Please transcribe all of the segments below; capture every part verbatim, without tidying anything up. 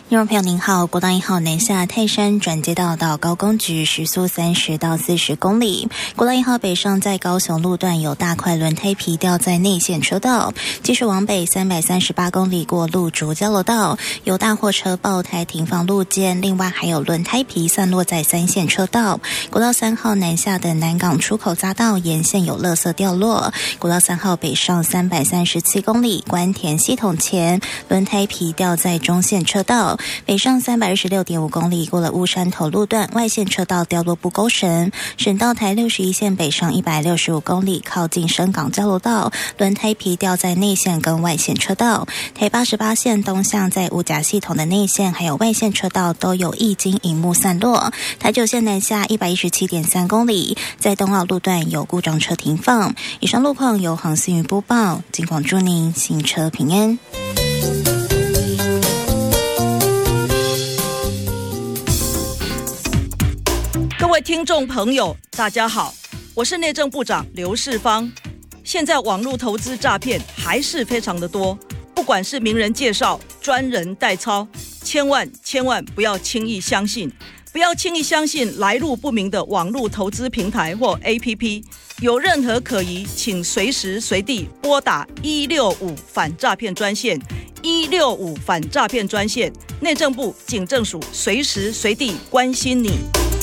听众朋友您好，国道一号南下泰山转接道到高工局时速三十到四十公里。国道一号北上在高雄路段有大块轮胎皮掉在内线车道，继续往北三百三十八公里过路竹交流道有大货车爆胎停放路肩，另外还有轮胎皮散落在三线车道。国道三号南下的南港出口匝道沿线有垃圾掉落。国道三号北上三百三十七公里关田系统前轮胎皮掉在中线车道。北上三百二十六点五公里过了乌山头路段外线车道掉落不勾绳。省道台六十一线北上一百六十五公里靠近深港交流道轮胎皮掉在内线跟外线车道。台八十八线东向在五甲系统的内线还有外线车道都有液晶萤幕散落。台九线南下一百一十七点三公里在东澳路段有故障车停放。以上路况由航思云播报，尽管祝您行车平安。 各位听众朋友大家好，我是内政部长刘世芳。现在网络投资诈骗还是非常的多，不管是名人介绍、专人代操，千万千万不要轻易相信，不要轻易相信来路不明的网络投资平台或 A P P， 有任何可疑请随时随地拨打一六五反诈骗专线，一六五反诈骗专线，内政部警政署随时随地关心你。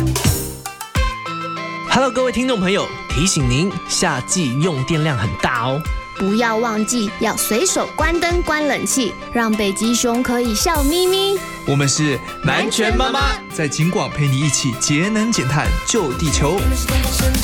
Hello， 各位听众朋友，提醒您，夏季用电量很大哦， 不要忘记要随手关灯、关冷气，让北极熊可以笑眯眯。 我们是南拳妈妈，在警广陪你一起节能减碳救地球。